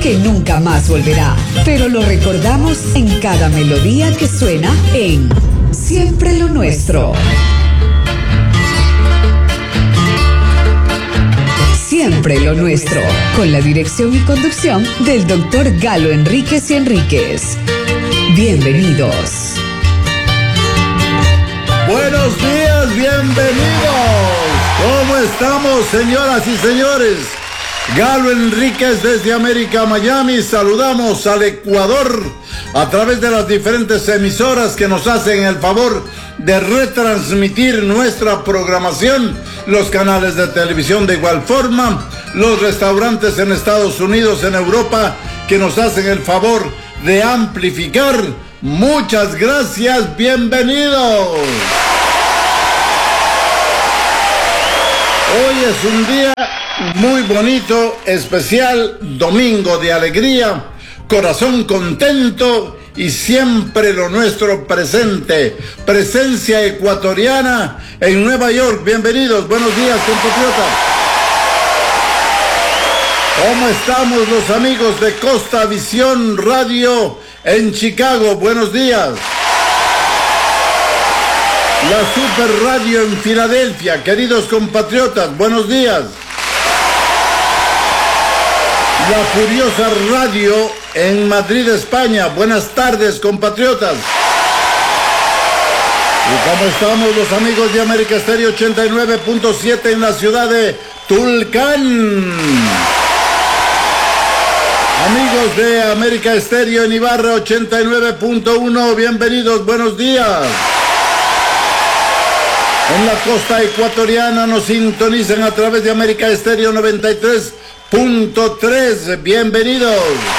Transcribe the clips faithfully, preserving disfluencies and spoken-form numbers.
que nunca más volverá, pero lo recordamos en cada melodía que suena en Siempre lo Nuestro. Siempre lo Nuestro, con la dirección y conducción del doctor Galo Enríquez y Enríquez. Bienvenidos. Buenos días, bienvenidos. ¿Cómo estamos, señoras y señores? Galo Enríquez desde América, Miami. Saludamos al Ecuador a través de las diferentes emisoras que nos hacen el favor de retransmitir nuestra programación, los canales de televisión de igual forma, los restaurantes en Estados Unidos, en Europa, que nos hacen el favor de amplificar. Muchas gracias, bienvenidos. Hoy es un día muy bonito, especial, domingo de alegría, corazón contento y siempre lo nuestro presente. Presencia ecuatoriana en Nueva York. Bienvenidos, buenos días, compatriotas. ¿Cómo estamos los amigos de Costa Visión Radio en Chicago? Buenos días. La Super Radio en Filadelfia, queridos compatriotas, buenos días. La Furiosa Radio en Madrid, España, buenas tardes, compatriotas. ¿Y cómo estamos los amigos de América Estéreo ochenta y nueve punto siete en la ciudad de Tulcán? Amigos de América Estéreo en Ibarra ochenta y nueve punto uno, bienvenidos, buenos días. En la costa ecuatoriana nos sintonizan a través de América Estéreo noventa y tres punto tres, bienvenidos.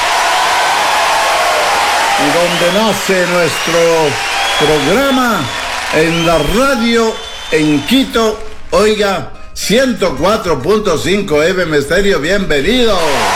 Y donde nace nuestro programa, en la radio en Quito, oiga, ciento cuatro punto cinco F M Estéreo, bienvenidos.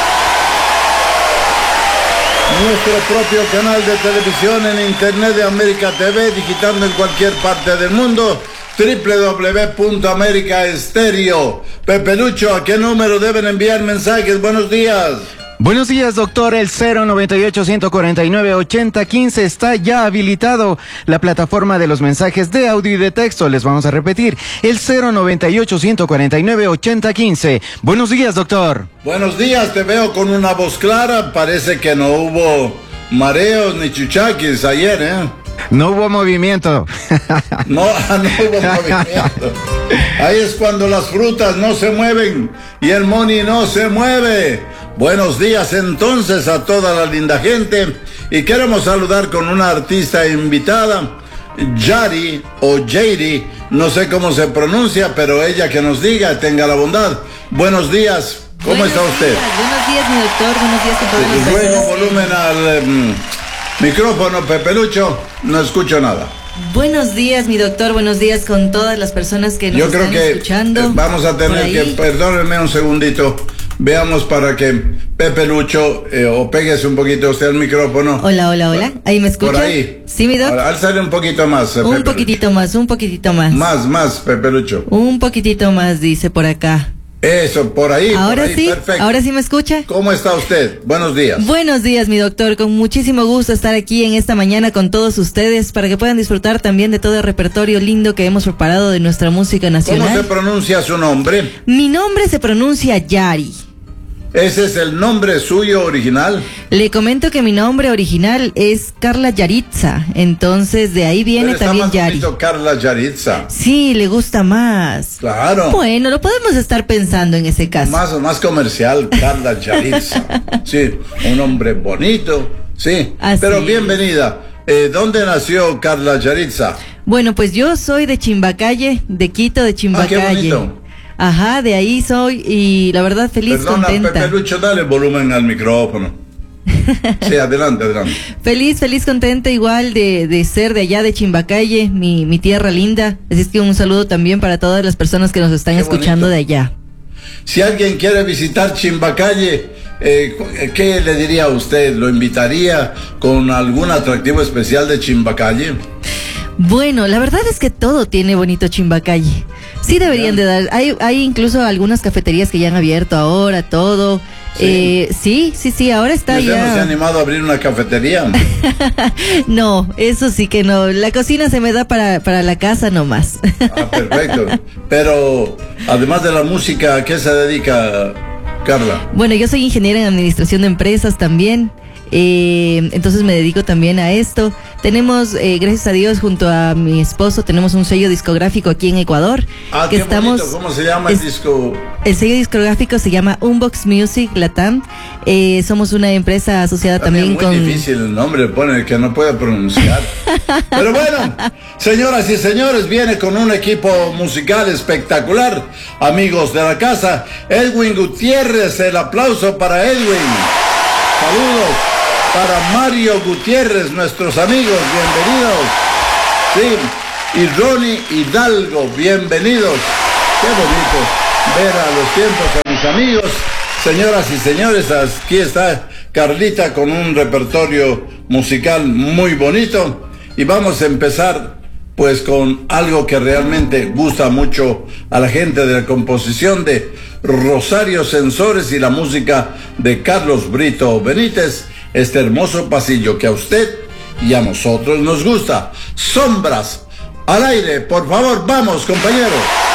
Nuestro propio canal de televisión en internet de América T V, digitando en cualquier parte del mundo, doble u doble u doble u punto america estéreo. Pepe Lucho, ¿a qué número deben enviar mensajes? Buenos días. Buenos días, doctor. El cero noventa y ocho, uno cuarenta y nueve, ochenta quince está ya habilitado. La plataforma de los mensajes de audio y de texto. Les vamos a repetir. El cero noventa y ocho, uno cuarenta y nueve, ochenta quince. Buenos días, doctor. Buenos días, te veo con una voz clara. Parece que no hubo mareos ni chuchaquis ayer, ¿eh? No hubo movimiento. No, no hubo movimiento. Ahí es cuando las frutas no se mueven y el money no se mueve. Buenos días entonces a toda la linda gente. Y queremos saludar con una artista invitada, Yari o Yari, no sé cómo se pronuncia, pero ella que nos diga, tenga la bondad. Buenos días, ¿cómo buenos está usted? Días, buenos días, mi doctor, buenos días a todos los Luego volumen al um, micrófono, Pepe Lucho, no escucho nada. Buenos días, mi doctor, buenos días con todas las personas que nos Yo creo están que escuchando. eh, vamos a tener que, perdónenme un segundito, veamos para que Pepe Lucho, eh, o péguese un poquito usted al micrófono. Hola, hola, hola, ¿ahí me escucha? Por ahí. Sí, mi doctor. Alzale un poquito más. Eh, un Pepe poquitito Lucho. más, un poquitito más. Más, más, Pepe Lucho. Un poquitito más, dice por acá. Eso, por ahí. Ahora por ahí, sí, perfecto. ahora sí me escucha. ¿Cómo está usted? Buenos días. Buenos días, mi doctor. Con muchísimo gusto estar aquí en esta mañana con todos ustedes para que puedan disfrutar también de todo el repertorio lindo que hemos preparado de nuestra música nacional. ¿Cómo se pronuncia su nombre? Mi nombre se pronuncia Yari. ¿Ese es el nombre suyo original? Le comento que mi nombre original es Carla Yaritza, entonces de ahí viene Pero está también más Yari. bonito Carla Yaritza. Sí, le gusta más. Claro. Bueno, lo podemos estar pensando en ese caso. Más, más comercial, Carla Yaritza. Sí, un hombre bonito. Sí, Así pero es. bienvenida. Eh, ¿Dónde nació Carla Yaritza? Bueno, pues yo soy de Chimbacalle, de Quito, de Ah, qué Chimbacalle. bonito. Ajá, de ahí soy y la verdad feliz, Perdona, contenta. Pepe Lucho, dale volumen al micrófono. Sí, adelante, adelante. Feliz, feliz, contenta igual de, de ser de allá de Chimbacalle, mi, mi tierra linda. Así es que un saludo también para todas las personas que nos están Qué escuchando bonito. de allá. Si alguien quiere visitar Chimbacalle, eh, ¿qué le diría a usted? ¿Lo invitaría con algún atractivo especial de Chimbacalle? Bueno, la verdad es que todo tiene bonito Chimbacalle. Sí deberían de dar, hay, hay incluso algunas cafeterías que ya han abierto ahora, todo. Sí. Eh, sí, sí, sí, ahora está ¿Y usted ya. no se ha animado a abrir una cafetería? No, eso sí que no. La cocina se me da para, para la casa nomás. Ah, perfecto. Pero, además de la música, ¿a qué se dedica Carla? Bueno, yo soy ingeniera en administración de empresas también. Eh, entonces me dedico también a esto. Tenemos, eh, gracias a Dios, junto a mi esposo, tenemos un sello discográfico aquí en Ecuador. Ah, que qué estamos, bonito. ¿Cómo se llama el es, disco? El sello discográfico se llama Unbox Music Latam. Eh, somos una empresa asociada también, también muy con... difícil el nombre, pone el que no puede pronunciar. Pero bueno, señoras y señores, viene con un equipo musical espectacular. Amigos de la casa, Edwin Gutiérrez, el aplauso para Edwin. Saludos para Mario Gutiérrez, nuestros amigos, bienvenidos. Sí, y Ronnie Hidalgo, bienvenidos. Qué bonito ver a los tiempos a mis amigos. Señoras y señores, aquí está Carlita con un repertorio musical muy bonito. Y vamos a empezar pues con algo que realmente gusta mucho a la gente, de la composición de Rosario Sensores y la música de Carlos Brito Benítez. Este hermoso pasillo que a usted y a nosotros nos gusta. Sombras al aire, por favor, vamos, compañeros.